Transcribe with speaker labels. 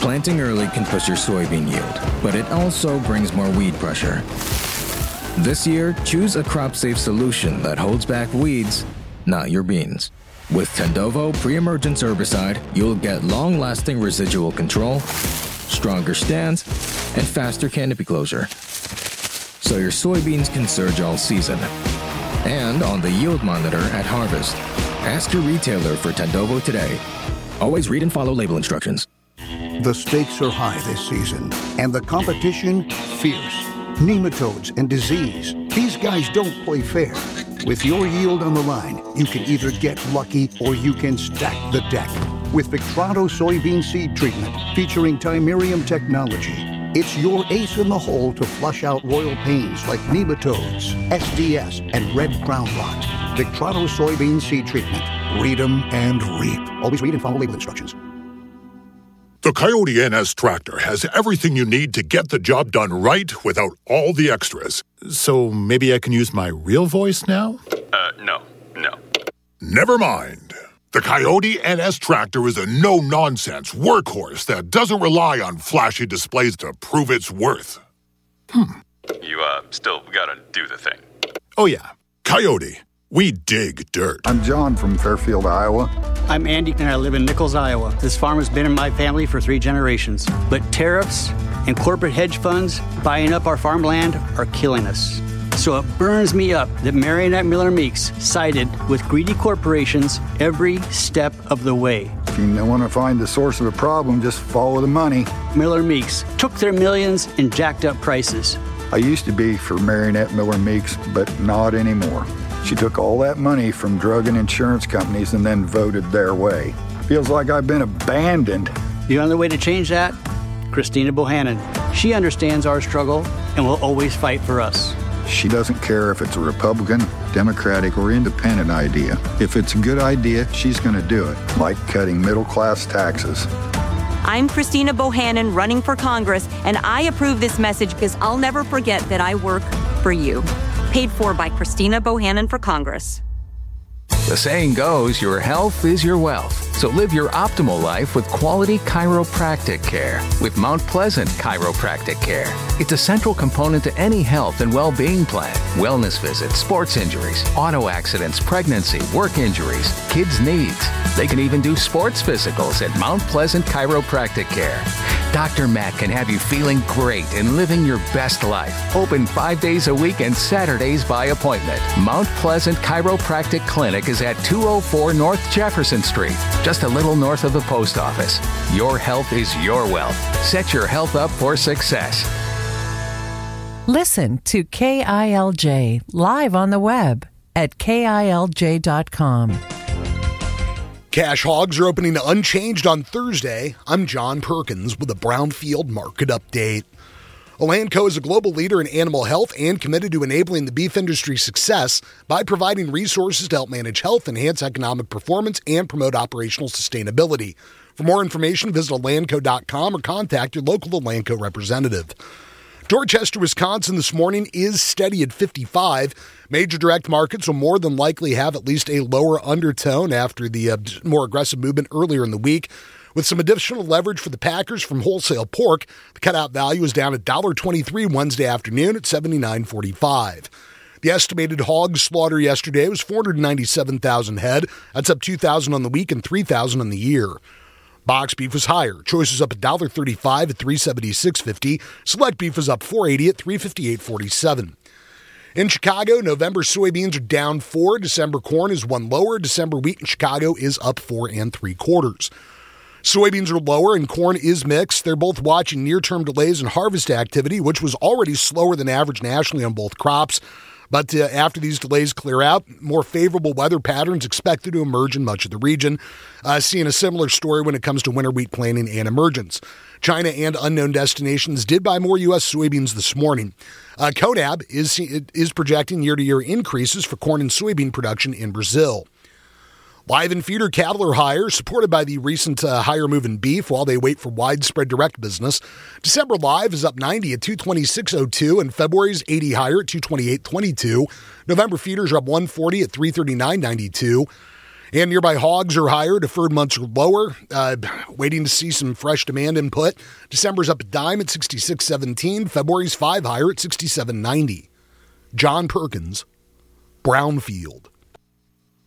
Speaker 1: Planting early can push your soybean yield, but it also brings more weed pressure. This year, choose a crop-safe solution that holds back weeds, not your beans. With Tendovo pre-emergence herbicide, you'll get long-lasting residual control, stronger stands, and faster canopy closure, so your soybeans can surge all season. And on the yield monitor at harvest. Ask your retailer for Tendovo today. Always read and follow label instructions.
Speaker 2: The stakes are high this season, and the competition fierce. Nematodes and disease. These guys don't play fair. With your yield on the line, you can either get lucky or you can stack the deck. With Victrano soybean seed treatment featuring Timerium technology, it's your ace in the hole to flush out royal pains like nematodes, SDS, and red crown rot. Victrano soybean seed treatment. Read 'em and reap. Always read and follow label instructions.
Speaker 3: The Coyote NS tractor has everything you need to get the job done right without all the extras. So maybe I can use my real voice now?
Speaker 4: No.
Speaker 3: Never mind. The Coyote NS tractor is a no-nonsense workhorse that doesn't rely on flashy displays to prove its worth.
Speaker 4: You, still gotta do the thing.
Speaker 3: Oh yeah, Coyote. We dig dirt.
Speaker 5: I'm John from Fairfield, Iowa.
Speaker 6: I'm Andy, and I live in Nichols, Iowa. This farm has been in my family for 3 generations. But tariffs and corporate hedge funds buying up our farmland are killing us. So it burns me up that Marionette Miller Meeks sided with greedy corporations every step of the way.
Speaker 5: If you want to find the source of a problem, just follow the money.
Speaker 6: Miller Meeks took their millions and jacked up prices.
Speaker 5: I used to be for Marionette Miller Meeks, but not anymore. She took all that money from drug and insurance companies and then voted their way. Feels like I've been abandoned.
Speaker 6: The only way to change that? Christina Bohannon. She understands our struggle and will always fight for us.
Speaker 5: She doesn't care if it's a Republican, Democratic, or independent idea. If it's a good idea, she's going to do it, like cutting middle-class taxes.
Speaker 7: I'm Christina Bohannon running for Congress, and I approve this message because I'll never forget that I work for you. Paid for by Christina Bohannon for Congress.
Speaker 8: The saying goes, your health is your wealth. So live your optimal life with quality chiropractic care with Mount Pleasant Chiropractic Care. It's a central component to any health and well-being plan. Wellness visits, sports injuries, auto accidents, pregnancy, work injuries, kids' needs. They can even do sports physicals at Mount Pleasant Chiropractic Care. Dr. Matt can have you feeling great and living your best life. Open 5 days a week and Saturdays by appointment. Mount Pleasant Chiropractic Clinic is at 204 North Jefferson Street, just a little north of the post office. Your health is your wealth. Set your health up for success.
Speaker 9: Listen to KILJ live on the web at KILJ.com.
Speaker 10: Cash hogs are opening unchanged on Thursday. I'm John Perkins with a Brownfield Market Update. Elanco is a global leader in animal health and committed to enabling the beef industry's success by providing resources to help manage health, enhance economic performance, and promote operational sustainability. For more information, visit Elanco.com or contact your local Elanco representative. Dorchester, Wisconsin this morning is steady at 55. Major direct markets will more than likely have at least a lower undertone after the more aggressive movement earlier in the week. With some additional leverage for the Packers from wholesale pork, the cutout value is down at $1.23 Wednesday afternoon at $79.45. The estimated hog slaughter yesterday was 497,000 head. That's up 2,000 on the week and 3,000 on the year. Box beef was higher. Choice was up $1.35 at $376.50. Select beef was up $4.80 at $358.47. In Chicago, November soybeans are down 4. December corn is 1 lower. December wheat in Chicago is up 4 3/4. Soybeans are lower and corn is mixed. They're both watching near-term delays in harvest activity, which was already slower than average nationally on both crops. But after these delays clear out, more favorable weather patterns expected to emerge in much of the region. Seeing a similar story when it comes to winter wheat planting and emergence. China and unknown destinations did buy more U.S. soybeans this morning. CONAB is projecting year-to-year increases for corn and soybean production in Brazil. Live and feeder cattle are higher, supported by the recent higher move in beef while they wait for widespread direct business. December live is up 90 at 226.02, and February's 80 higher at 228.22. November feeders are up 140 at 339.92. And nearby hogs are higher, deferred months are lower. Waiting to see some fresh demand input. December's up a dime at 66.17. February's 5 higher at 67.90. John Perkins, Brownfield.